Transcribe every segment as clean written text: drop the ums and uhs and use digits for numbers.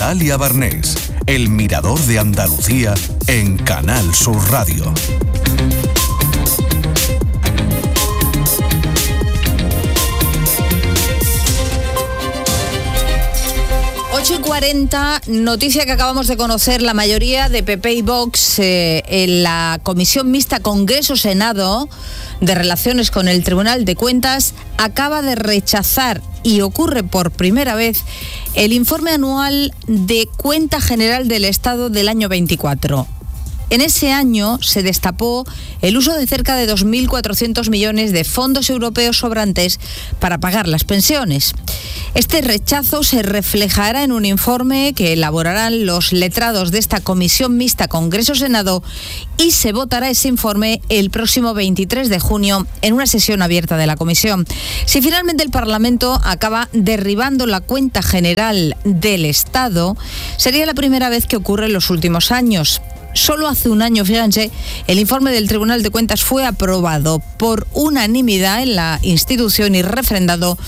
Natalia Barnés, El Mirador de Andalucía en Canal Sur Radio. y 40, noticia que acabamos de conocer, la mayoría de PP y Vox en la Comisión Mixta Congreso-Senado de Relaciones con el Tribunal de Cuentas acaba de rechazar, y ocurre por primera vez, el informe anual de Cuenta General del Estado del año 24. En ese año se destapó el uso de cerca de 2.400 millones de fondos europeos sobrantes para pagar las pensiones. Este rechazo se reflejará en un informe que elaborarán los letrados de esta Comisión Mixta Congreso-Senado y se votará ese informe el próximo 23 de junio en una sesión abierta de la Comisión. Si finalmente el Parlamento acaba derribando la Cuenta General del Estado, sería la primera vez que ocurre en los últimos años. Solo hace un año, fíjense, el informe del Tribunal de Cuentas fue aprobado por unanimidad en la institución y refrendado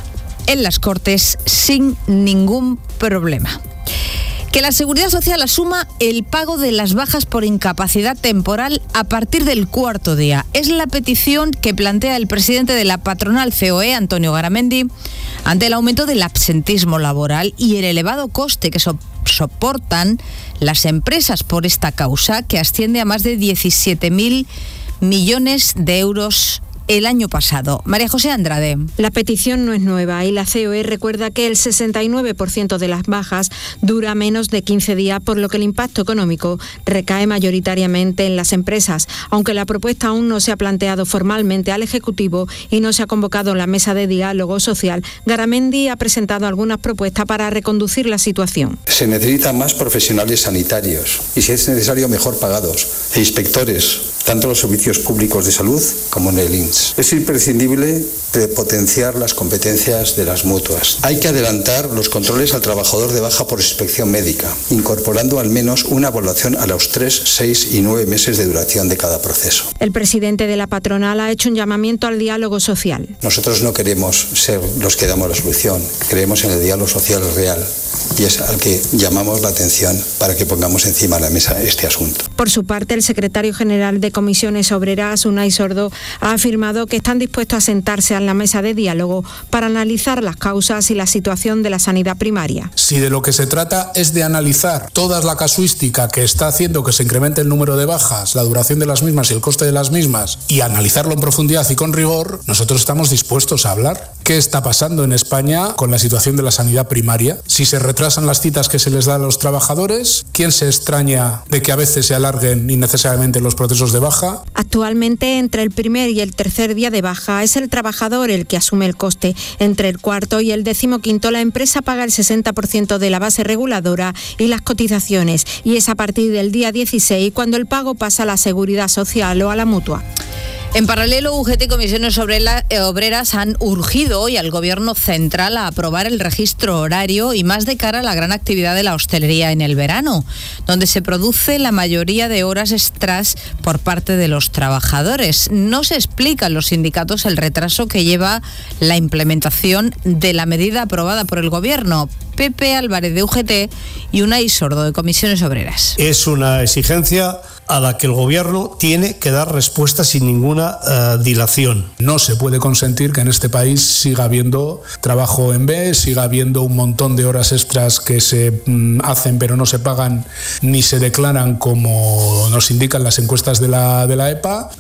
en las Cortes sin ningún problema. Que la Seguridad Social asuma el pago de las bajas por incapacidad temporal a partir del cuarto día. Es la petición que plantea el presidente de la patronal COE, Antonio Garamendi, ante el aumento del absentismo laboral y el elevado coste que soportan las empresas por esta causa, que asciende a más de 17.000 millones de euros el año pasado. María José Andrade. La petición no es nueva y la COE recuerda que el 69% de las bajas dura menos de 15 días, por lo que el impacto económico recae mayoritariamente en las empresas. Aunque la propuesta aún no se ha planteado formalmente al Ejecutivo y no se ha convocado la mesa de diálogo social, Garamendi ha presentado algunas propuestas para reconducir la situación. Se necesitan más profesionales sanitarios y, si es necesario, mejor pagados e inspectores, tanto en los servicios públicos de salud como en el INS. Es imprescindible potenciar las competencias de las mutuas. Hay que adelantar los controles al trabajador de baja por inspección médica, incorporando al menos una evaluación a los 3, 6 y 9 meses de duración de cada proceso. El presidente de la patronal ha hecho un llamamiento al diálogo social. Nosotros no queremos ser los que damos la solución, creemos en el diálogo social real y es al que llamamos la atención para que pongamos encima de la mesa este asunto. Por su parte, el secretario general de Comisiones Obreras, Unai Sordo, ha afirmado que están dispuestos a sentarse a la mesa de diálogo para analizar las causas y la situación de la sanidad primaria. Si de lo que se trata es de analizar toda la casuística que está haciendo que se incremente el número de bajas, la duración de las mismas y el coste de las mismas, y analizarlo en profundidad y con rigor, nosotros estamos dispuestos a hablar. ¿Qué está pasando en España con la situación de la sanidad primaria? Si se retrasan las citas que se les da a los trabajadores, ¿quién se extraña de que a veces se alarguen innecesariamente los procesos de baja? Actualmente, entre el primer y el tercer día de baja, es el trabajador el que asume el coste. Entre el cuarto y el 15º, la empresa paga el 60% de la base reguladora y las cotizaciones, y es a partir del día 16 cuando el pago pasa a la Seguridad Social o a la Mutua. En paralelo, UGT y Comisiones Obreras han urgido hoy al Gobierno central a aprobar el registro horario y más de cara a la gran actividad de la hostelería en el verano, donde se produce la mayoría de horas extras por parte de los trabajadores. No se explican los sindicatos el retraso que lleva la implementación de la medida aprobada por el Gobierno. Pepe Álvarez de UGT y Unai Sordo de Comisiones Obreras. Es una exigencia a la que el Gobierno tiene que dar respuesta sin ninguna dilación. No se puede consentir que en este país siga habiendo trabajo en B, siga habiendo un montón de horas extras que se hacen pero no se pagan ni se declaran como nos indican las encuestas de la EPA.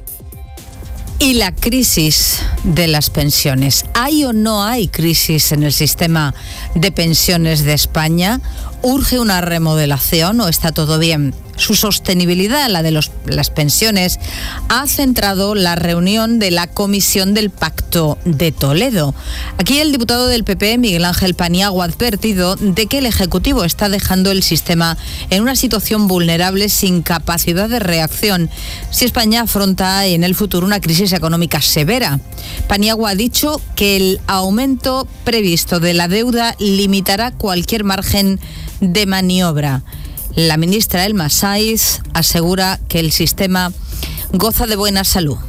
Y la crisis de las pensiones. ¿Hay o no hay crisis en el sistema de pensiones de España? ¿Urge una remodelación o está todo bien? Su sostenibilidad, la de las pensiones, ha centrado la reunión de la Comisión del Pacto de Toledo. Aquí el diputado del PP, Miguel Ángel Paniagua, ha advertido de que el Ejecutivo está dejando el sistema en una situación vulnerable sin capacidad de reacción si España afronta en el futuro una crisis económica severa. Paniagua ha dicho que el aumento previsto de la deuda limitará cualquier margen de maniobra. La ministra Elma Saiz asegura que el sistema goza de buena salud.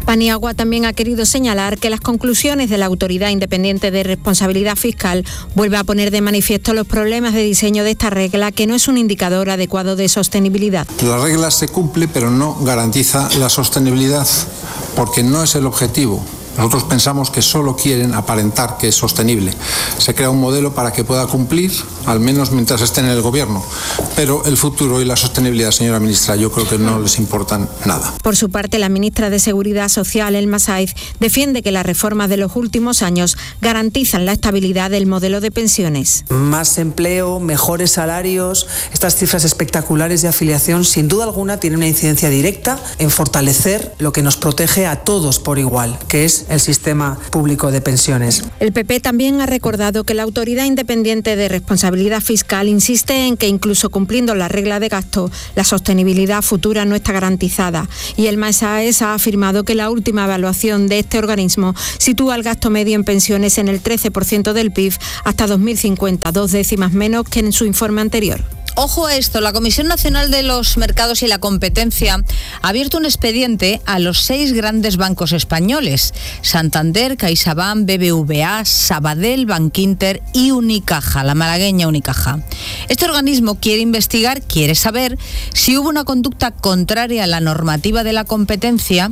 Paniagua también ha querido señalar que las conclusiones de la Autoridad Independiente de Responsabilidad Fiscal vuelven a poner de manifiesto los problemas de diseño de esta regla, que no es un indicador adecuado de sostenibilidad. La regla se cumple, pero no garantiza la sostenibilidad, porque no es el objetivo. Nosotros pensamos que solo quieren aparentar que es sostenible. Se crea un modelo para que pueda cumplir, al menos mientras estén en el gobierno. Pero el futuro y la sostenibilidad, señora ministra, yo creo que no les importan nada. Por su parte, la ministra de Seguridad Social, Elma Saiz, defiende que las reformas de los últimos años garantizan la estabilidad del modelo de pensiones. Más empleo, mejores salarios, estas cifras espectaculares de afiliación, sin duda alguna, tienen una incidencia directa en fortalecer lo que nos protege a todos por igual, que es el sistema público de pensiones. El PP también ha recordado que la Autoridad Independiente de Responsabilidad Fiscal insiste en que incluso cumpliendo la regla de gasto, la sostenibilidad futura no está garantizada. Y el Maesaes ha afirmado que la última evaluación de este organismo sitúa el gasto medio en pensiones en el 13% del PIB hasta 2050, 2 décimas menos que en su informe anterior. Ojo a esto, la Comisión Nacional de los Mercados y la Competencia ha abierto un expediente a los 6 grandes bancos españoles: Santander, CaixaBank, BBVA, Sabadell, Bankinter y Unicaja, la malagueña Unicaja. Este organismo quiere saber si hubo una conducta contraria a la normativa de la competencia,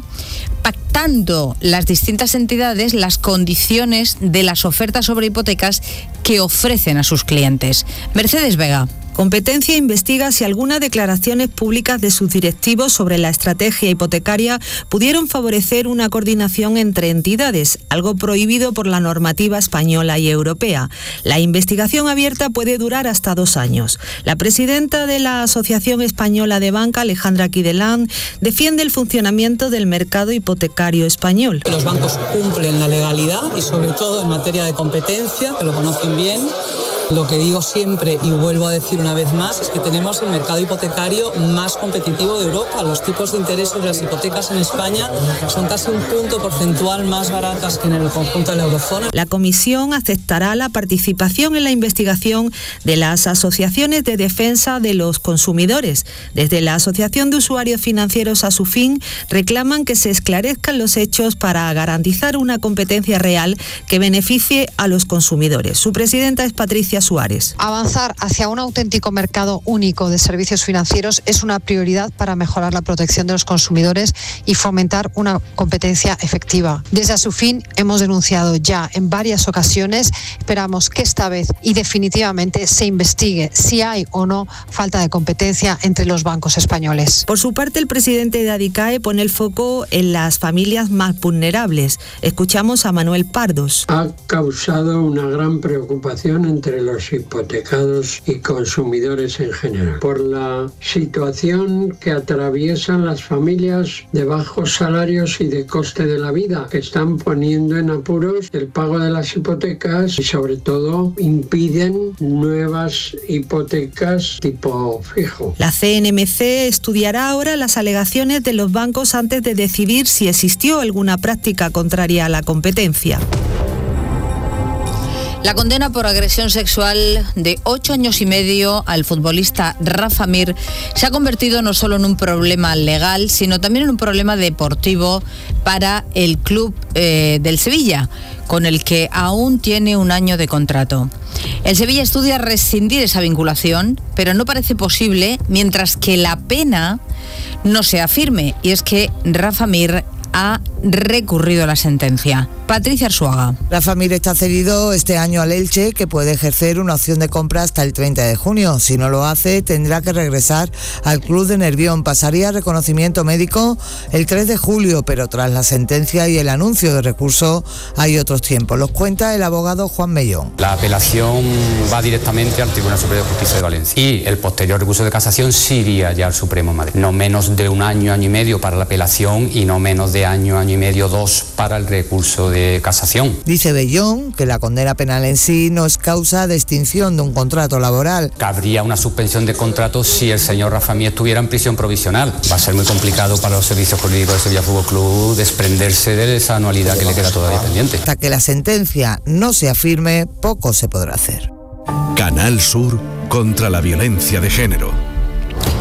pactando las distintas entidades las condiciones de las ofertas sobre hipotecas que ofrecen a sus clientes. Mercedes Vega. Competencia investiga si algunas declaraciones públicas de sus directivos sobre la estrategia hipotecaria pudieron favorecer una coordinación entre entidades, algo prohibido por la normativa española y europea. La investigación abierta puede durar hasta 2 años. La presidenta de la Asociación Española de Banca, Alejandra Quidelán, defiende el funcionamiento del mercado hipotecario español. Los bancos cumplen la legalidad y sobre todo en materia de competencia, que lo conocen bien. Lo que digo siempre y vuelvo a decir una vez más es que tenemos el mercado hipotecario más competitivo de Europa. Los tipos de interés sobre las hipotecas en España son casi un punto porcentual más baratas que en el conjunto de la eurozona. La Comisión aceptará la participación en la investigación de las asociaciones de defensa de los consumidores. Desde la Asociación de Usuarios Financieros Asufin reclaman que se esclarezcan los hechos para garantizar una competencia real que beneficie a los consumidores. Su presidenta es Patricia Suárez. Avanzar hacia un auténtico mercado único de servicios financieros es una prioridad para mejorar la protección de los consumidores y fomentar una competencia efectiva. Desde Asufin hemos denunciado ya en varias ocasiones. Esperamos que esta vez y definitivamente se investigue si hay o no falta de competencia entre los bancos españoles. Por su parte, el presidente de ADICAE pone el foco en las familias más vulnerables. Escuchamos a Manuel Pardos. Ha causado una gran preocupación entre los hipotecados y consumidores en general, por la situación que atraviesan las familias de bajos salarios y de coste de la vida, que están poniendo en apuros el pago de las hipotecas y sobre todo impiden nuevas hipotecas tipo fijo. La CNMC estudiará ahora las alegaciones de los bancos antes de decidir si existió alguna práctica contraria a la competencia. La condena por agresión sexual de 8 años y medio al futbolista Rafa Mir se ha convertido no solo en un problema legal, sino también en un problema deportivo para el club del Sevilla, con el que aún tiene un año de contrato. El Sevilla estudia rescindir esa vinculación, pero no parece posible mientras que la pena no sea firme, y es que Rafa Mir ha recurrido la sentencia. Patricia Arzuaga. Rafa Mir está cedido este año al Elche, que puede ejercer una opción de compra hasta el 30 de junio. Si no lo hace, tendrá que regresar al club de Nervión. Pasaría a reconocimiento médico el 3 de julio, pero tras la sentencia y el anuncio de recurso hay otros tiempos. Los cuenta el abogado Juan Mellón. La apelación va directamente al Tribunal Superior de Justicia de Valencia y el posterior recurso de casación sí iría ya al Supremo de Madrid. No menos de un año, año y medio para la apelación y no menos de año, año y medio, 2 para el recurso de casación. Dice Bellón que la condena penal en sí no es causa de extinción de un contrato laboral. Cabría una suspensión de contrato si el señor Rafa Mir estuviera en prisión provisional. Va a ser muy complicado para los servicios jurídicos del Sevilla Fútbol Club desprenderse de esa anualidad que le queda todavía pendiente. Hasta que la sentencia no sea firme, poco se podrá hacer. Canal Sur contra la violencia de género.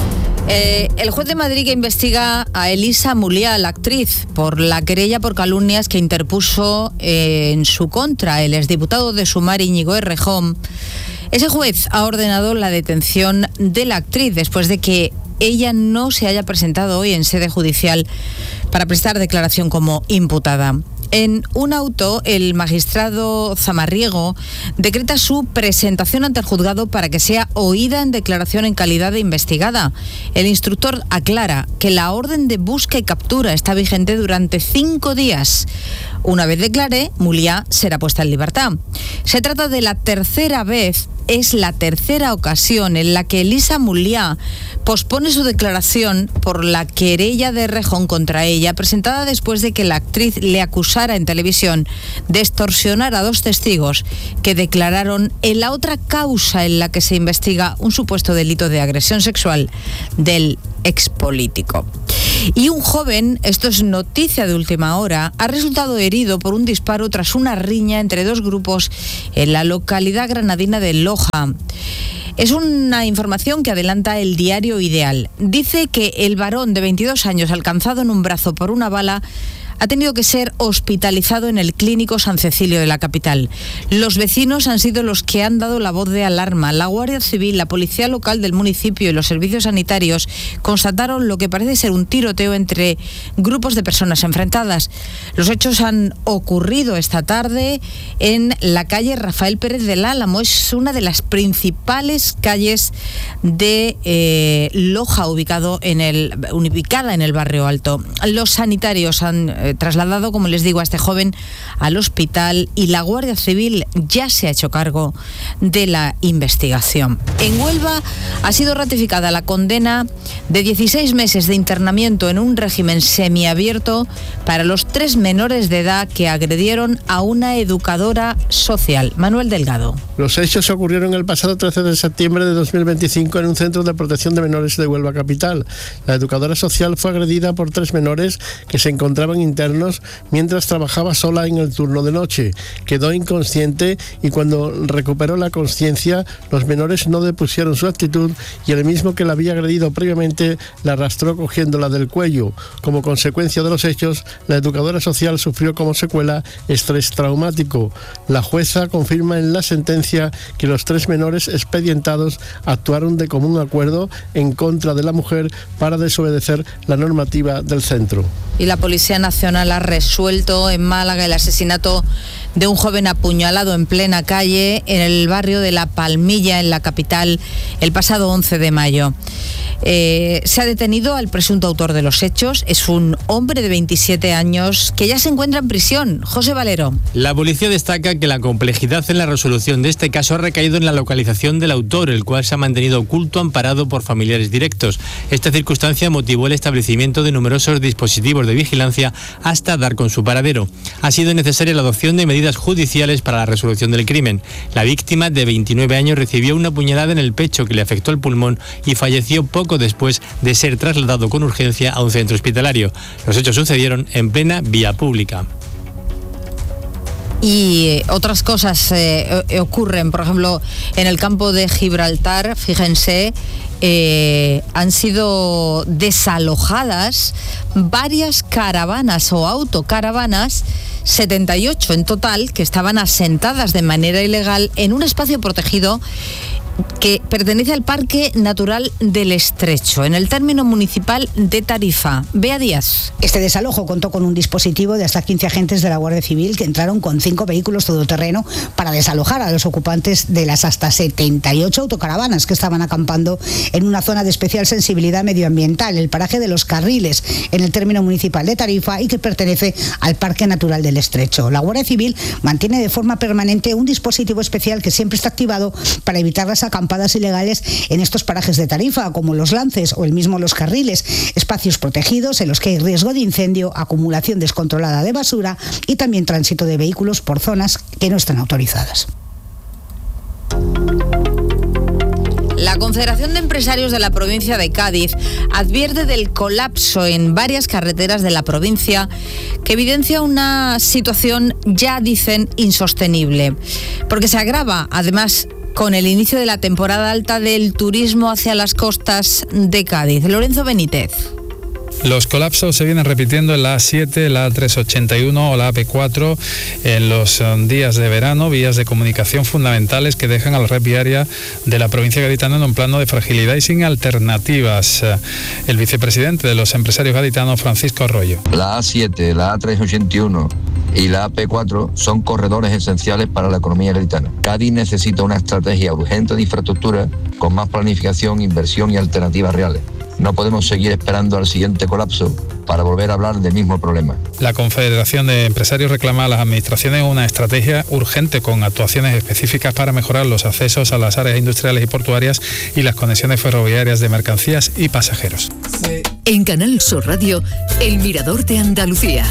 El juez de Madrid que investiga a Elisa Mulliá, la actriz, por la querella por calumnias que interpuso en su contra el exdiputado de Sumar, Íñigo Errejón. Ese juez ha ordenado la detención de la actriz después de que ella no se haya presentado hoy en sede judicial para prestar declaración como imputada. En un auto, el magistrado Zamarriego decreta su presentación ante el juzgado para que sea oída en declaración en calidad de investigada. El instructor aclara que la orden de busca y captura está vigente durante 5 días. Una vez declare, Mulliá será puesta en libertad. Se trata de la tercera vez, es la tercera ocasión en la que Elisa Mulliá pospone su declaración por la querella de Errejón contra ella, presentada después de que la actriz le acusara en televisión de extorsionar a 2 testigos que declararon en la otra causa en la que se investiga un supuesto delito de agresión sexual del expolítico. Y un joven, esto es noticia de última hora, ha resultado herido por un disparo tras una riña entre 2 grupos en la localidad granadina de Loja. Es una información que adelanta el diario Ideal. Dice que el varón de 22 años alcanzado en un brazo por una bala ha tenido que ser hospitalizado en el Clínico San Cecilio de la capital. Los vecinos han sido los que han dado la voz de alarma. La Guardia Civil, la Policía Local del municipio y los servicios sanitarios constataron lo que parece ser un tiroteo entre grupos de personas enfrentadas. Los hechos han ocurrido esta tarde en la calle Rafael Pérez del Álamo. Es una de las principales calles de Loja, ubicada en el barrio Alto. Los sanitarios han trasladado, como les digo, a este joven al hospital y la Guardia Civil ya se ha hecho cargo de la investigación. En Huelva ha sido ratificada la condena de 16 meses de internamiento en un régimen semiabierto para los 3 menores de edad que agredieron a una educadora social. Manuel Delgado. Los hechos ocurrieron el pasado 13 de septiembre de 2025 en un centro de protección de menores de Huelva capital. La educadora social fue agredida por 3 menores que se encontraban internos mientras trabajaba sola en el turno de noche. Quedó inconsciente y cuando recuperó la conciencia, los menores no depusieron su actitud y el mismo que la había agredido previamente la arrastró cogiéndola del cuello. Como consecuencia de los hechos, la educadora social sufrió como secuela estrés traumático. La jueza confirma en la sentencia que los 3 menores expedientados actuaron de común acuerdo en contra de la mujer para desobedecer la normativa del centro. Y la Policía Nacional ha resuelto en Málaga el asesinato de un joven apuñalado en plena calle en el barrio de La Palmilla, en la capital, el pasado 11 de mayo. Se ha detenido al presunto autor de los hechos. Es un hombre de 27 años que ya se encuentra en prisión. José Valero. La policía destaca que la complejidad en la resolución de este caso ha recaído en la localización del autor, el cual se ha mantenido oculto, amparado por familiares directos. Esta circunstancia motivó el establecimiento de numerosos dispositivos de vigilancia hasta dar con su paradero. Ha sido necesaria la adopción de medidas judiciales para la resolución del crimen. La víctima, de 29 años, recibió una puñalada en el pecho que le afectó el pulmón y falleció poco después de ser trasladado con urgencia a un centro hospitalario. Los hechos sucedieron en plena vía pública. Y otras cosas ocurren, por ejemplo, en el campo de Gibraltar, fíjense, han sido desalojadas varias caravanas o autocaravanas, 78 en total, que estaban asentadas de manera ilegal en un espacio protegido que pertenece al Parque Natural del Estrecho, en el término municipal de Tarifa. Bea Díaz. Este desalojo contó con un dispositivo de hasta 15 agentes de la Guardia Civil que entraron con 5 vehículos todoterreno para desalojar a los ocupantes de las hasta 78 autocaravanas que estaban acampando en una zona de especial sensibilidad medioambiental, el paraje de Los Carriles, en el término municipal de Tarifa y que pertenece al Parque Natural del Estrecho. La Guardia Civil mantiene de forma permanente un dispositivo especial que siempre está activado para evitar las acampadas ilegales en estos parajes de Tarifa, como Los Lances o el mismo Los Carriles, espacios protegidos en los que hay riesgo de incendio, acumulación descontrolada de basura y también tránsito de vehículos por zonas que no están autorizadas. La Confederación de Empresarios de la provincia de Cádiz advierte del colapso en varias carreteras de la provincia que evidencia una situación, ya dicen, insostenible, porque se agrava además con el inicio de la temporada alta del turismo hacia las costas de Cádiz. Lorenzo Benítez. Los colapsos se vienen repitiendo en la A7, la A381 o la AP4 en los días de verano, vías de comunicación fundamentales que dejan a la red viaria de la provincia gaditana en un plano de fragilidad y sin alternativas. El vicepresidente de los empresarios gaditanos, Francisco Arroyo. La A7, la A381 y la AP4 son corredores esenciales para la economía gaditana. Cádiz necesita una estrategia urgente de infraestructura con más planificación, inversión y alternativas reales. No podemos seguir esperando al siguiente colapso para volver a hablar del mismo problema. La Confederación de Empresarios reclama a las administraciones una estrategia urgente con actuaciones específicas para mejorar los accesos a las áreas industriales y portuarias y las conexiones ferroviarias de mercancías y pasajeros. En Canal Sur Radio, El Mirador de Andalucía.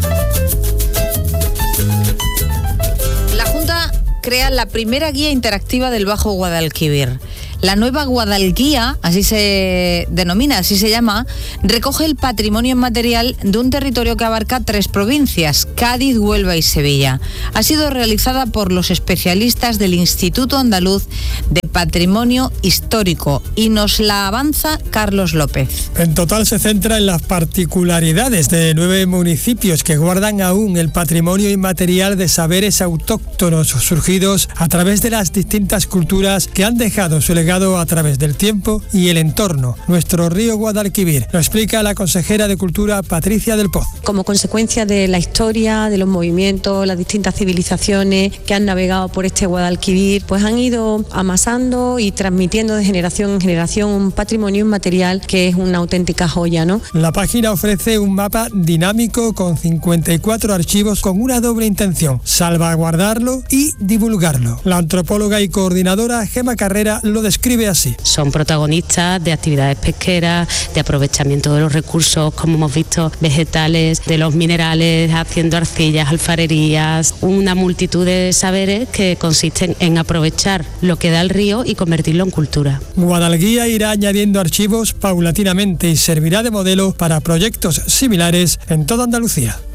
La Junta crea la primera guía interactiva del Bajo Guadalquivir. La nueva Guadalguía, así se denomina, así se llama, recoge el patrimonio inmaterial de un territorio que abarca 3 provincias, Cádiz, Huelva y Sevilla. Ha sido realizada por los especialistas del Instituto Andaluz de Patrimonio Histórico y nos la avanza Carlos López. En total se centra en las particularidades de 9 municipios que guardan aún el patrimonio inmaterial de saberes autóctonos surgidos a través de las distintas culturas que han dejado su legado a través del tiempo y el entorno, nuestro río Guadalquivir. Lo explica la consejera de Cultura, Patricia del Poz. Como consecuencia de la historia, de los movimientos, las distintas civilizaciones que han navegado por este Guadalquivir, pues han ido amasando y transmitiendo de generación en generación un patrimonio inmaterial que es una auténtica joya, ¿no? La página ofrece un mapa dinámico con 54 archivos con una doble intención: salvaguardarlo y divulgarlo. La antropóloga y coordinadora Gema Carrera lo describe así. Son protagonistas de actividades pesqueras, de aprovechamiento de los recursos, como hemos visto, vegetales, de los minerales, haciendo arcillas, alfarerías, una multitud de saberes que consisten en aprovechar lo que da el río y convertirlo en cultura. Guadalguía irá añadiendo archivos paulatinamente y servirá de modelo para proyectos similares en toda Andalucía.